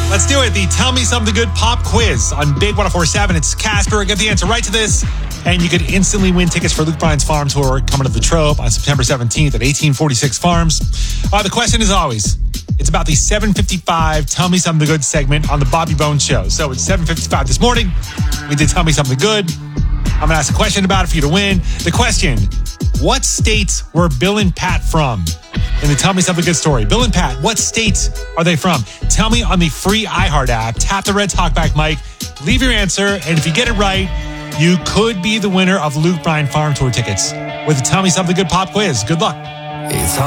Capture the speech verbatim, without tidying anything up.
Let's do it. The Tell Me Something Good pop quiz on Big one oh four point seven. It's Casper. Get the answer right to this, and you could instantly win tickets for Luke Bryan's farm tour coming to the Trope on September seventeenth at eighteen forty-six Farms. Uh, the question is always, it's about the seven fifty-five Tell Me Something Good segment on the Bobby Bones Show. So it's seven fifty-five this morning. We did Tell Me Something Good. I'm going to ask a question about it for you to win. The question, what states were Bill and Pat from in the Tell Me Something Good story? Bill and Pat, what states are they from? Tell me on the free iHeart app. Tap the red talkback mic. Leave your answer. And if you get it right, you could be the winner of Luke Bryan Farm Tour tickets with the Tell Me Something Good pop quiz. Good luck. It's